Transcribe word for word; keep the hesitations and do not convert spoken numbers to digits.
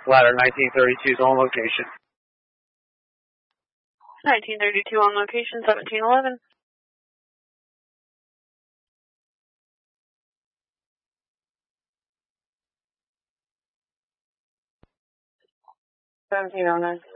Ladder nineteen thirty-two is on location. nineteen thirty-two on location, seventeen eleven. seventeen oh nine.